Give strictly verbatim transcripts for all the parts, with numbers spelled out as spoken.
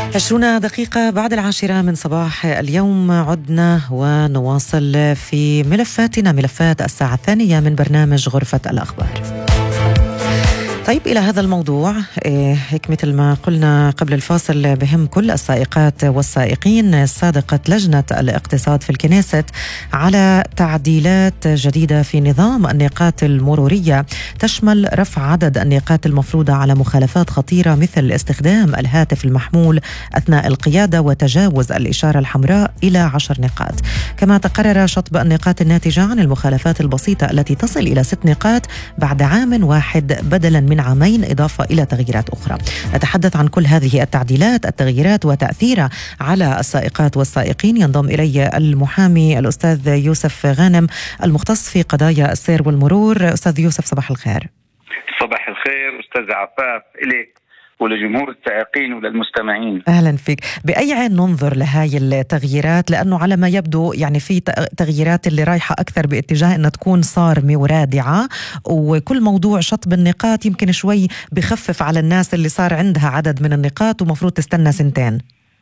عشرون دقيقة بعد العاشرة من صباح اليوم عدنا ونواصل في ملفاتنا ملفات الساعة الثانية من برنامج غرفة الأخبار. طيب إلى هذا الموضوع هيك مثل ما قلنا قبل الفاصل بهم كل السائقات والسائقين صادقت لجنة الاقتصاد في الكنيست على تعديلات جديدة في نظام النقاط المرورية تشمل رفع عدد النقاط المفروضة على مخالفات خطيرة مثل استخدام الهاتف المحمول أثناء القيادة وتجاوز الإشارة الحمراء إلى عشر نقاط. كما تقرر شطب النقاط الناتجة عن المخالفات البسيطة التي تصل إلى ست نقاط بعد عام واحد بدلا من عامين إضافة إلى تغييرات أخرى. نتحدث عن كل هذه التعديلات التغييرات وتأثيرها على السائقات والسائقين. ينضم إلي المحامي الأستاذ يوسف غانم المختص في قضايا السير والمرور. أستاذ يوسف صباح الخير. صباح الخير أستاذ عفاف إليك ولجمهور السائقين وللمستمعين. أهلا فيك. بأي عين ننظر لهاي التغييرات؟ لأنه على ما يبدو يعني في تغييرات اللي رايحة أكثر باتجاه أنها تكون صارمة ورادعة، وكل موضوع شطب النقاط يمكن شوي بخفف على الناس اللي صار عندها عدد من النقاط ومفروض تستنى سنتين.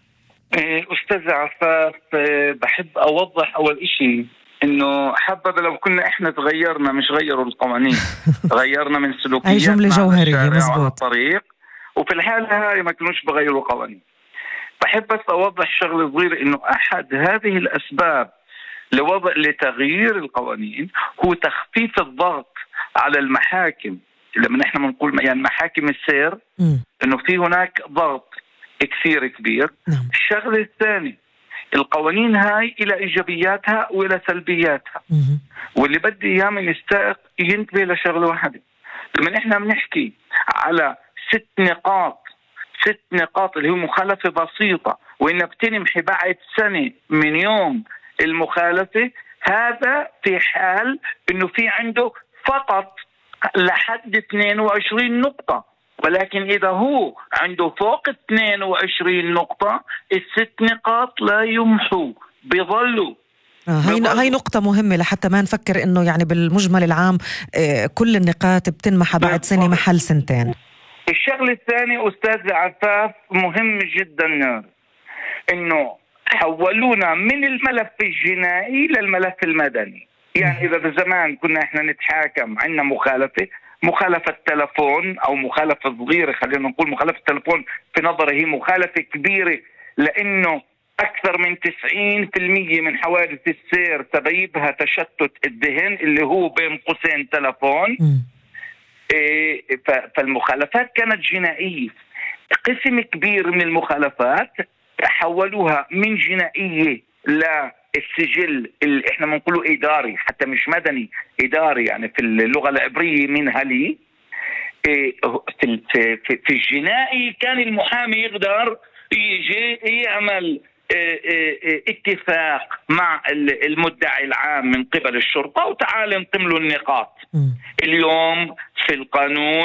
أستاذ عفاف بحب أوضح أول إشي إنه حبذا لو كنا إحنا تغيرنا مش غيروا القوانين غيرنا من سلوكيات هاي جملة جوهرية مزبوط الطريق، وفي الحالة هاي ما كانوش بغيروا قوانين. بحب بس أوضح شغل صغير إنه أحد هذه الأسباب لوضع لتغيير القوانين هو تخفيف الضغط على المحاكم. لما نحن بنقول يعني محاكم السير م. إنه في هناك ضغط كثير كبير. نعم. الشغل الثاني القوانين هاي إلى إيجابياتها وإلى سلبياتها. م. واللي بدي إياه من السائق ينتبه لشغلة واحدة. لما نحن بنحكي على ست نقاط ست نقاط اللي هو مخالفة بسيطة وإنها بتنمحي بعد سنة من يوم المخالفة، هذا في حال إنه في عنده فقط لحد اثنين وعشرين نقطة. ولكن إذا هو عنده فوق اثنين وعشرين نقطة الست نقاط لا يمحوا بيظلوا. هاي هاي نقطة مهمة لحتى ما نفكر إنه يعني بالمجمل العام كل النقاط بتنمحى بعد سنة محل سنتين. الشغل الثاني أستاذ عفاف مهم جدا، إنه حولونا من الملف الجنائي للملف المدني. يعني إذا بزمان كنا إحنا نتحاكم عندنا مخالفة مخالفة تلفون أو مخالفة صغيرة، خلينا نقول مخالفة تلفون في نظري هي مخالفة كبيرة، لأنه أكثر من تسعين بالمئة من حوادث السير سبيبها تشتت الذهن اللي هو بين قوسين تلفون. فالمخالفات كانت جنائية. قسم كبير من المخالفات حولوها من جنائية للسجل اللي احنا بنقوله إداري، حتى مش مدني، إداري، يعني في اللغة العبرية منهلي. في في الجنائي كان المحامي يقدر يجي يعمل اتفاق مع المدعي العام من قبل الشرطة وتعال نقم له النقاط. اليوم في القانون